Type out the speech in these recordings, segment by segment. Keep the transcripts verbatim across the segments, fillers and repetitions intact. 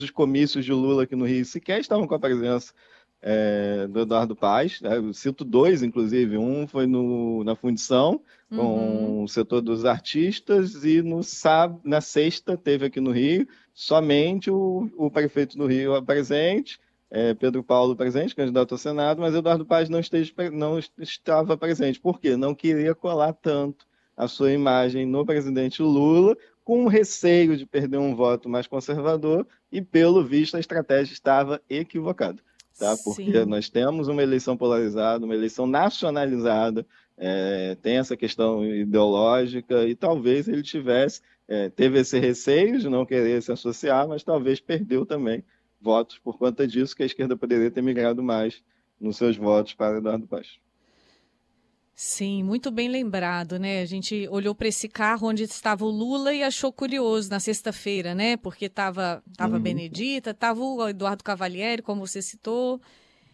os comícios de Lula aqui no Rio sequer estavam com a presença é, do Eduardo Paes, né? Eu cito dois, inclusive. Um foi no, na fundição, Uhum. com o setor dos artistas, e no, sábado, na sexta teve aqui no Rio somente o, o prefeito do Rio presente, é, Pedro Paulo presente, candidato ao Senado, mas Eduardo Paes não, esteja, não estava presente. Por quê? Não queria colar tanto a sua imagem no presidente Lula, com receio de perder um voto mais conservador, e, pelo visto, a estratégia estava equivocada, tá? Porque Sim. nós temos uma eleição polarizada, uma eleição nacionalizada, é, tem essa questão ideológica, e talvez ele tivesse, é, teve esse receio de não querer se associar, mas talvez perdeu também votos por conta disso, que a esquerda poderia ter migrado mais nos seus votos para Eduardo Paes. Sim, muito bem lembrado, né? A gente olhou para esse carro onde estava o Lula e achou curioso na sexta-feira, né? Porque estava tava Uhum. Benedita, estava o Eduardo Cavalieri, como você citou,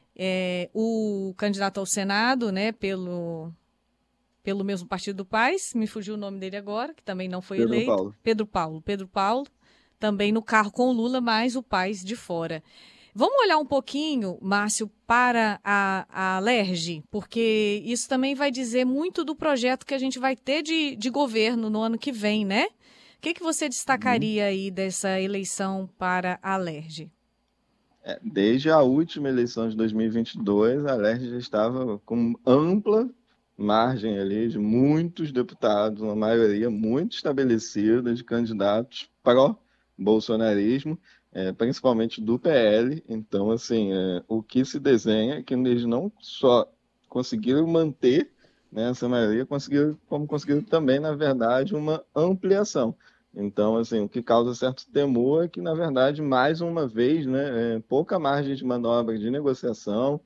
é, o candidato ao Senado, né? Pelo, pelo mesmo Partido do Paz, me fugiu o nome dele agora, que também não foi Pedro eleito, Paulo. Pedro Paulo. Pedro Paulo, também no carro com o Lula, mas o Paz de fora. Vamos olhar um pouquinho, Márcio, para a, a Alerj, porque isso também vai dizer muito do projeto que a gente vai ter de, de governo no ano que vem, né? O que, que você Uhum. destacaria aí dessa eleição para a Alerj? É, desde a última eleição de dois mil e vinte e dois, a Alerj já estava com ampla margem ali de muitos deputados, uma maioria muito estabelecida de candidatos pró-bolsonarismo, é, principalmente do P L. Então, assim, é, o que se desenha é que eles não só conseguiram manter, né, essa maioria, conseguiram, como conseguiram também, na verdade, uma ampliação. Então, assim, o que causa certo temor é que, na verdade, mais uma vez, né, é, pouca margem de manobra de negociação.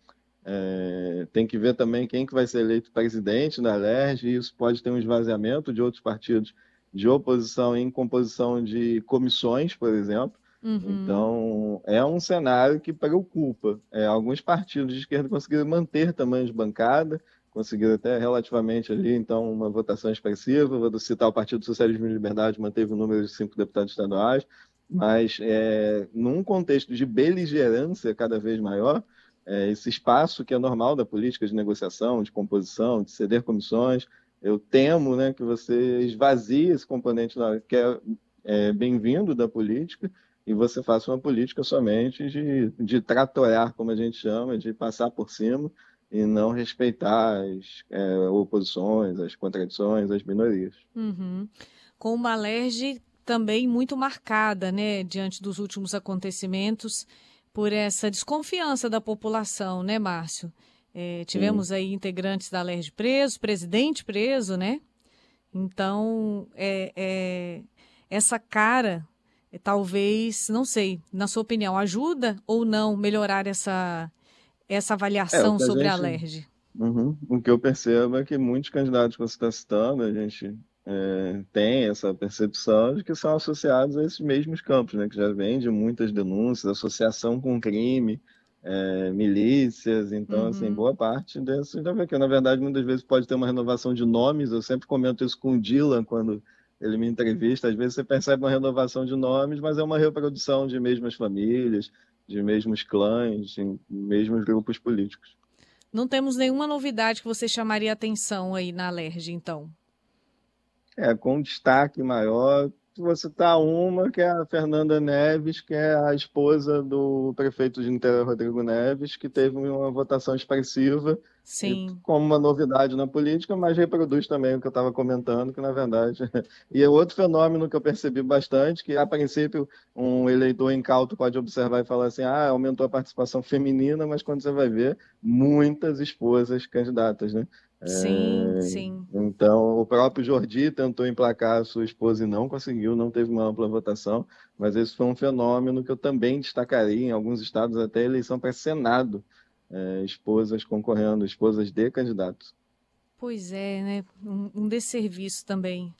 É, tem que ver também quem que vai ser eleito presidente da Alerj, e isso pode ter um esvaziamento de outros partidos de oposição em composição de comissões, por exemplo. Uhum, Então, é um cenário que preocupa. É, alguns partidos de esquerda conseguiram manter tamanho de bancada, conseguiram até relativamente ali, então, uma votação expressiva. Vou citar o Partido Socialismo e Liberdade, manteve o número de cinco deputados estaduais, mas é, num contexto de beligerância cada vez maior, é, esse espaço que é normal da política de negociação, de composição, de ceder comissões, eu temo, né, que você esvazie esse componente lá, que é, é bem-vindo da política, e você faça uma política somente de, de tratorar, como a gente chama, de passar por cima e não respeitar as é, oposições, as contradições, as minorias. uhum. Com uma Alerj também muito marcada, né, diante dos últimos acontecimentos, por essa desconfiança da população, né, Márcio? É, Sim. tivemos aí integrantes da Alerj presos, presidente preso, né? Então, é, é, essa cara, é, talvez, não sei, na sua opinião, ajuda ou não melhorar essa, essa É, o avaliação que a sobre a gente Alerj? Uhum. O que eu percebo é que muitos candidatos que você está citando, a gente é, tem essa percepção de que são associados a esses mesmos campos, né? Que já vem de muitas denúncias, associação com crime, é, milícias. Então, assim, Uhum. boa parte desses já vê que, na verdade, muitas vezes pode ter uma renovação de nomes. Eu sempre comento isso com o Dylan quando ele me entrevista. Às vezes você percebe uma renovação de nomes, mas é uma reprodução de mesmas famílias, de mesmos clãs, de mesmos grupos políticos. Não temos nenhuma novidade que você chamaria atenção aí na Alerj, então. É, com destaque maior, vou citar uma, que é a Fernanda Neves, que é a esposa do prefeito de Niterói, Rodrigo Neves, que teve uma votação expressiva, e Sim. como uma novidade na política, mas reproduz também o que eu estava comentando, que na verdade... E é outro fenômeno que eu percebi bastante, que a princípio um eleitor incauto pode observar e falar assim, ah, aumentou a participação feminina, mas quando você vai ver, muitas esposas candidatas, né? Sim, É, sim. então, o próprio Jordi tentou emplacar a sua esposa e não conseguiu, não teve uma ampla votação, mas esse foi um fenômeno que eu também destacaria em alguns estados, até eleição para Senado, é, esposas concorrendo, esposas de candidatos. Pois é, né? Um, um desserviço também.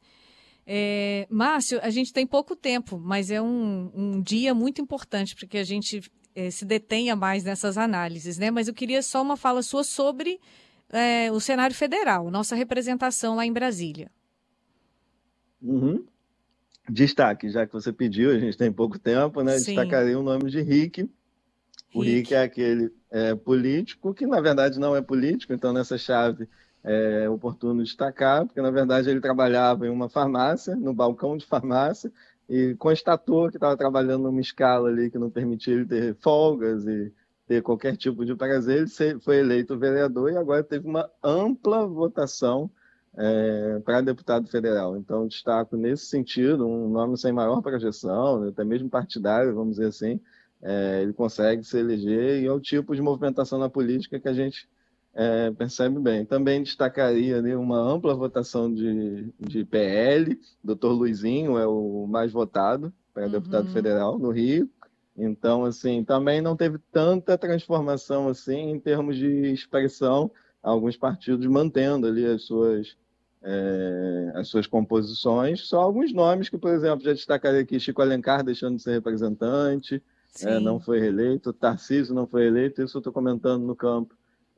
É, Márcio, a gente tem pouco tempo, mas é um, um dia muito importante para que a gente é, se detenha mais nessas análises, né? Mas eu queria só uma fala sua sobre é, o cenário federal, nossa representação lá em Brasília. Uhum. Destaque, já que você pediu, a gente tem pouco tempo, né? Sim, Destacaria o nome de Rick. O Rick é Rick. aquele é, político que, na verdade, não é político, então nessa chave é oportuno destacar, porque, na verdade, ele trabalhava em uma farmácia, no balcão de farmácia, e constatou que estava trabalhando numa escala ali que não permitia ele ter folgas e ter qualquer tipo de prazer. Ele se- foi eleito vereador e agora teve uma ampla votação é, para deputado federal. Então, destaco nesse sentido, um nome sem maior projeção, até mesmo partidário, vamos dizer assim, é, ele consegue se eleger e é o tipo de movimentação na política que a gente é, percebe bem. Também destacaria ali uma ampla votação de, de P L. doutor Luizinho é o mais votado para deputado Uhum. federal no Rio. Então, assim, também não teve tanta transformação assim em termos de expressão, alguns partidos mantendo ali as suas é, as suas composições. Só alguns nomes que, por exemplo, já destacaria aqui: Chico Alencar deixando de ser representante, é, não Sim, foi reeleito; Tarcísio não foi eleito. Isso eu estou comentando no campo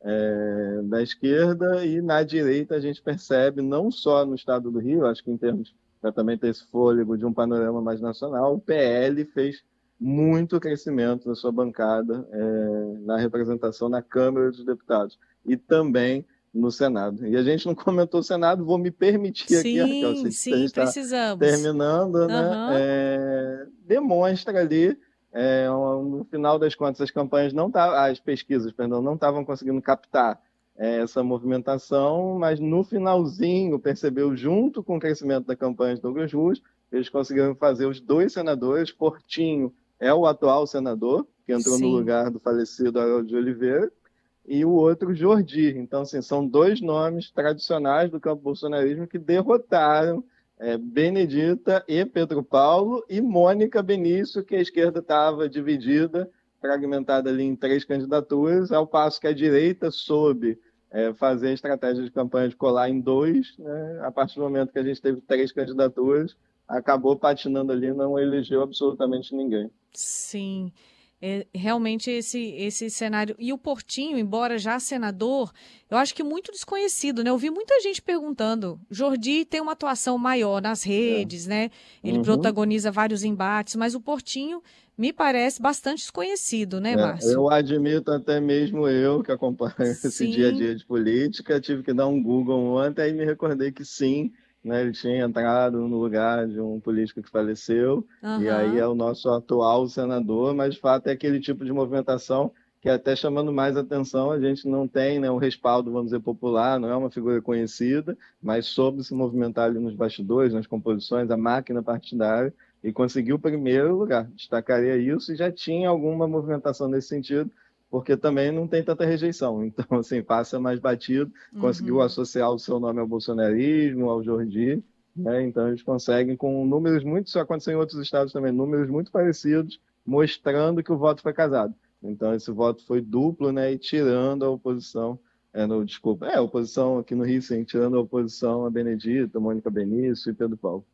é, da esquerda. E na direita a gente percebe, não só no estado do Rio, acho que em termos para também ter esse fôlego de um panorama mais nacional, o P L fez muito crescimento na sua bancada, é, na representação na Câmara dos Deputados e também no Senado. E a gente não comentou o Senado, vou me permitir aqui, Raquel, eu sim, sei que a gente sim, está precisamos. terminando, né? Aham, É, demonstra ali, é, no final das contas, as campanhas não tavam, as pesquisas, perdão, não estavam conseguindo captar é, essa movimentação, mas no finalzinho percebeu, junto com o crescimento da campanha de Douglas Ruas, eles conseguiram fazer os dois senadores. Portinho é o atual senador, que entrou no sim. lugar do falecido Harold de Oliveira, e o outro Jordi. Então, assim, são dois nomes tradicionais do campo bolsonarismo que derrotaram é, Benedita e Pedro Paulo e Mônica Benício, que a esquerda estava dividida, fragmentada ali em três candidaturas, ao passo que a direita soube é, fazer a estratégia de campanha de colar em dois, né? A partir do momento que a gente teve três candidaturas, acabou patinando ali, não elegeu absolutamente ninguém. Sim, é, realmente esse, esse cenário. E o Portinho, embora já senador, eu acho que muito desconhecido, né? Eu vi muita gente perguntando. Jordi tem uma atuação maior nas É. redes, né? Ele Uhum. protagoniza vários embates, mas o Portinho me parece bastante desconhecido, né, É, Márcio? eu admito, até mesmo eu que acompanho esse dia a Sim, dia de política, tive que dar um Google ontem e me recordei que sim, né, ele tinha entrado no lugar de um político que faleceu, e aí é aham, o nosso atual senador, mas de fato é aquele tipo de movimentação que até chamando mais atenção, a gente não tem, né, um respaldo, vamos dizer, popular, não é uma figura conhecida, mas soube se movimentar ali nos bastidores, nas composições, a máquina partidária, e conseguiu o primeiro lugar. Destacaria isso, e já tinha alguma movimentação nesse sentido, porque também não tem tanta rejeição. Então, assim, passa mais batido, conseguiu uhum. associar o seu nome ao bolsonarismo, ao Jordi, né? Então eles conseguem, com números muito, isso aconteceu em outros estados também, números muito parecidos, mostrando que o voto foi casado. Então esse voto foi duplo, né? E tirando a oposição, é, no, desculpa, é, a oposição aqui no Rio, sim, tirando a oposição a Benedita, Mônica Benício e Pedro Paulo.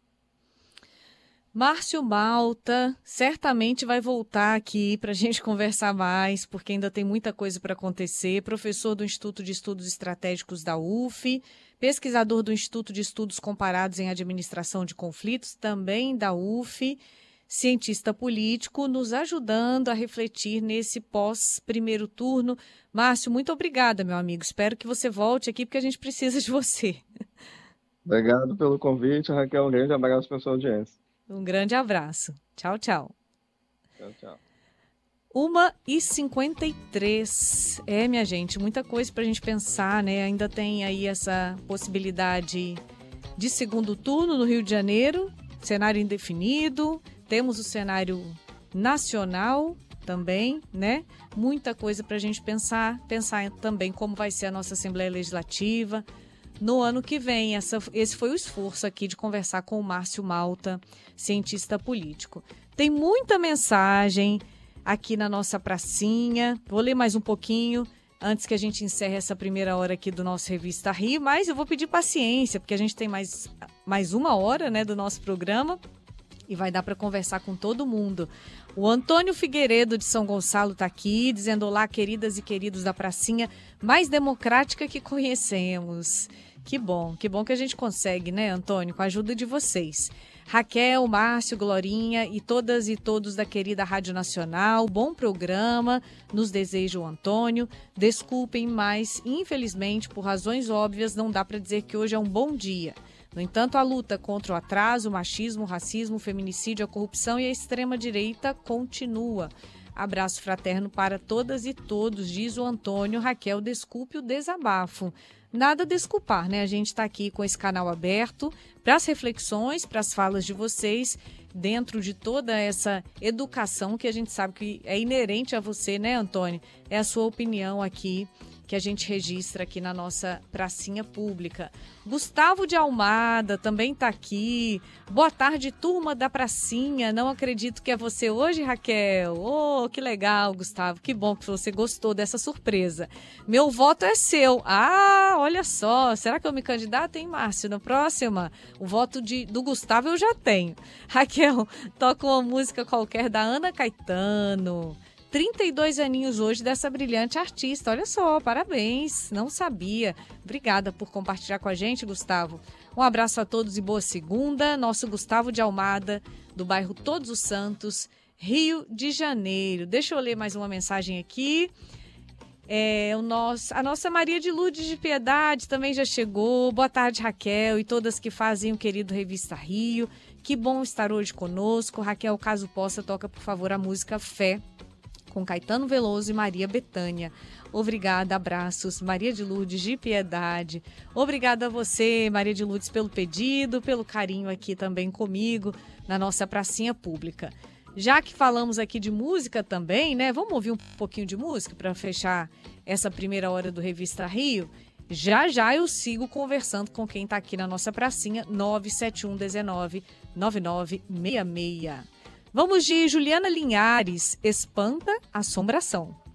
Márcio Malta certamente vai voltar aqui para a gente conversar mais, porque ainda tem muita coisa para acontecer. Professor do Instituto de Estudos Estratégicos da U F, pesquisador do Instituto de Estudos Comparados em Administração de Conflitos, também da U F, cientista político, nos ajudando a refletir nesse pós-primeiro turno. Márcio, muito obrigada, meu amigo. Espero que você volte aqui, porque a gente precisa de você. Obrigado pelo convite, Raquel. Um grande abraço para a sua audiência. Um grande abraço. Tchau, tchau. Tchau, tchau. Uma e cinquenta e três. É, minha gente, muita coisa para a gente pensar, né? Ainda tem aí essa possibilidade de segundo turno no Rio de Janeiro, cenário indefinido. Temos o cenário nacional também, né? Muita coisa para a gente pensar. Pensar também como vai ser a nossa Assembleia Legislativa no ano que vem. Essa, esse foi o esforço aqui de conversar com o Márcio Malta, cientista político. Tem muita mensagem aqui na nossa pracinha. Vou ler mais um pouquinho antes que a gente encerre essa primeira hora aqui do nosso Revista Rio, mas eu vou pedir paciência, porque a gente tem mais, mais uma hora, né, do nosso programa e vai dar para conversar com todo mundo. O Antônio Figueiredo de São Gonçalo está aqui, dizendo: olá, queridas e queridos da pracinha mais democrática que conhecemos. Que bom, que bom que a gente consegue, né, Antônio, com a ajuda de vocês. Raquel, Márcio, Glorinha e todas e todos da querida Rádio Nacional, bom programa, nos deseja o Antônio. Desculpem, mas infelizmente, por razões óbvias, não dá para dizer que hoje é um bom dia. No entanto, a luta contra o atraso, o machismo, o racismo, o feminicídio, a corrupção e a extrema-direita continua. Abraço fraterno para todas e todos, diz o Antônio. Raquel, desculpe o desabafo. Nada a desculpar, né? A gente está aqui com esse canal aberto para as reflexões, para as falas de vocês, dentro de toda essa educação que a gente sabe que é inerente a você, né, Antônio? É a sua opinião aqui que a gente registra aqui na nossa pracinha pública. Gustavo de Almada também está aqui. Boa tarde, turma da pracinha. Não acredito que é você hoje, Raquel. Oh, que legal, Gustavo. Que bom que você gostou dessa surpresa. Meu voto é seu. Ah, olha só. Será que eu me candidato, hein, Márcio? Na próxima, o voto de, do Gustavo eu já tenho. Raquel, toca uma música qualquer da Ana Caetano. trinta e dois aninhos hoje dessa brilhante artista. Olha só, parabéns. Não sabia. Obrigada por compartilhar com a gente, Gustavo. Um abraço a todos e boa segunda. Nosso Gustavo de Almada, do bairro Todos os Santos, Rio de Janeiro. Deixa eu ler mais uma mensagem aqui. É, o nosso, a nossa Maria de Lourdes de Piedade também já chegou. Boa tarde, Raquel, e todas que fazem o querido Revista Rio. Que bom estar hoje conosco. Raquel, caso possa, toca, por favor, a música Fé, com Caetano Veloso e Maria Bethânia. Obrigada, abraços, Maria de Lourdes de Piedade. Obrigada a você, Maria de Lourdes, pelo pedido, pelo carinho aqui também comigo, na nossa pracinha pública. Já que falamos aqui de música também, né? Vamos ouvir um pouquinho de música para fechar essa primeira hora do Revista Rio? Já já eu sigo conversando com quem está aqui na nossa pracinha, nove sete um um nove nove nove seis seis. Vamos de Juliana Linhares, Espanta Assombração.